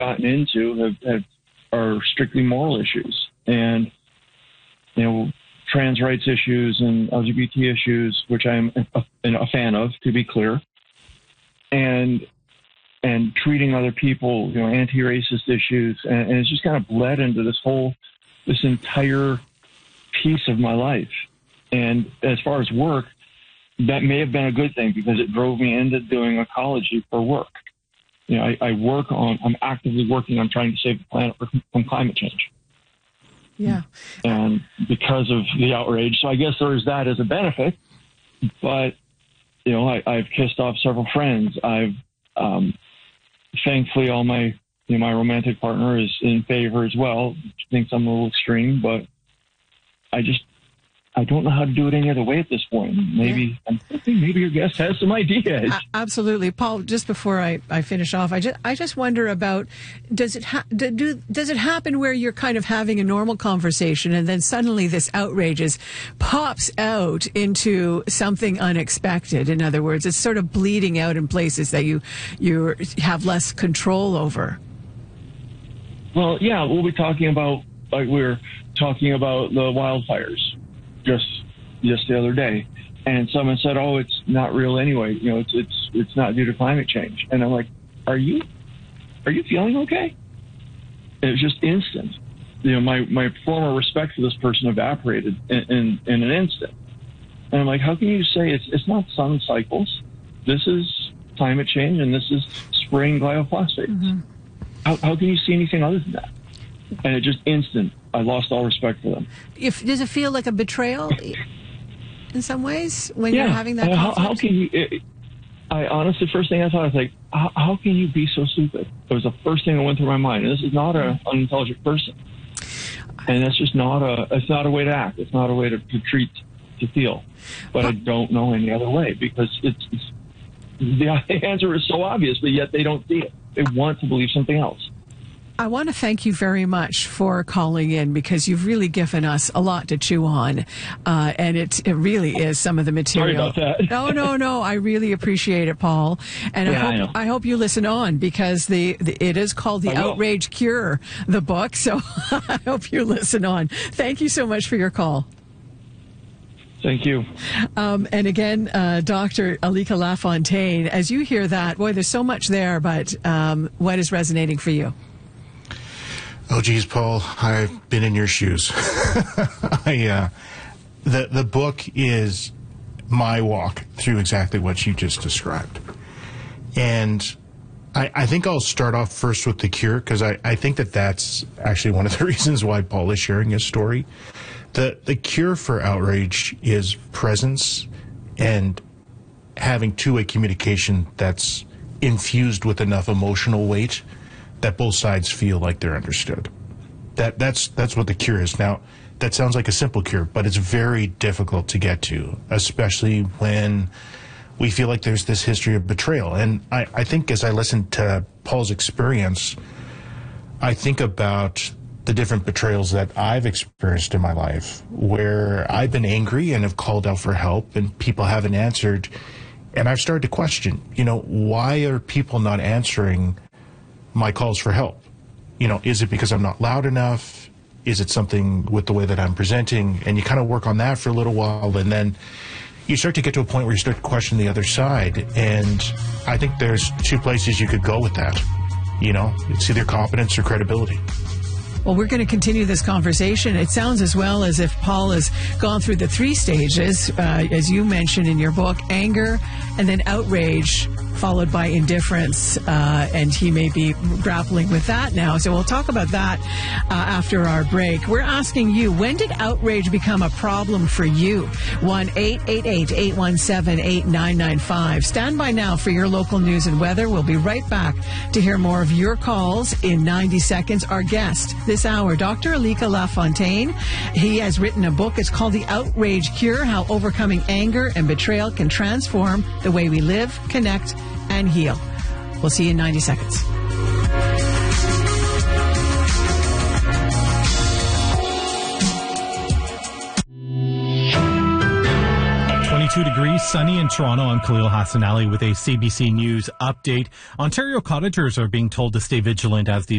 gotten into are strictly moral issues, and trans rights issues and LGBT issues, which I'm a fan of, to be clear, and treating other people, anti-racist issues, and it's just kind of bled into this entire piece of my life. And as far as work, that may have been a good thing because it drove me into doing ecology for work. I'm actively working on trying to save the planet from climate change. Yeah. And because of the outrage, so I guess there's that as a benefit. But, I've kissed off several friends. I've, thankfully, all my romantic partner is in favor as well. Thinks I'm a little extreme, but I don't know how to do it any other way at this point. Maybe I'm thinking maybe your guest has some ideas. Absolutely, Paul. Just before I finish off, I just wonder about does it happen where you're kind of having a normal conversation and then suddenly this outrage pops out into something unexpected? In other words, it's sort of bleeding out in places that you have less control over. Well, yeah, we'll be talking about we were talking about the wildfires just the other day, and someone said, "Oh, it's not real anyway. It's not due to climate change." And I'm like, "Are you feeling okay?" And it was just instant. My former respect for this person evaporated in an instant. And I'm like, "How can you say it's not sun cycles? This is climate change, and this is spraying glyphosate. Mm-hmm. How can you see anything other than that?" And it just instant. I lost all respect for them. Does it feel like a betrayal in some ways when you're having that conflict? How can you? I honestly, first thing I thought, I was like, how can you be so stupid? It was the first thing that went through my mind. And this is not an unintelligent person, and that's just it's not a way to act. It's not a way to treat, to feel. But I don't know any other way because the answer is so obvious, but yet they don't see it. They want to believe something else. I want to thank you very much for calling in because you've really given us a lot to chew on. And it really is some of the material. Sorry about that. No. I really appreciate it, Paul. And I hope you listen on because it is called The Outrage Cure, the book. So I hope you listen on. Thank you so much for your call. Thank you. And again, Dr. Alika LaFontaine, as you hear that, boy, there's so much there, but what is resonating for you? Oh, geez, Paul, I've been in your shoes. The book is my walk through exactly what you just described. And I think I'll start off first with the cure, because I think that's actually one of the reasons why Paul is sharing his story. The cure for outrage is presence and having two-way communication that's infused with enough emotional weight that both sides feel like they're understood. That's what the cure is. Now, that sounds like a simple cure, but it's very difficult to get to, especially when we feel like there's this history of betrayal. And I think as I listen to Paul's experience, I think about the different betrayals that I've experienced in my life where I've been angry and have called out for help and people haven't answered. And I've started to question, why are people not answering my calls for help? Is it because I'm not loud enough? Is it something with the way that I'm presenting? And you kind of work on that for a little while, and then you start to get to a point where you start to question the other side. And I think there's two places you could go with that. It's either competence or credibility. Well, we're going to continue this conversation. It sounds as well as if Paul has gone through the three stages, as you mentioned in your book, anger and then outrage, followed by indifference, and he may be grappling with that now. So we'll talk about that after our break. We're asking you, when did outrage become a problem for you? 1-888-817-8995. Stand by now for your local news and weather. We'll be right back to hear more of your calls in 90 seconds. Our guest this hour, Dr. Alika LaFontaine. He has written a book. It's called The Outrage Cure, How Overcoming Anger and Betrayal Can Transform the Way We Live, Connect, and Heal. We'll see you in 90 seconds. Degrees, sunny in Toronto. I'm Khalil Hassan Ali with a CBC News update. Ontario cottagers are being told to stay vigilant as the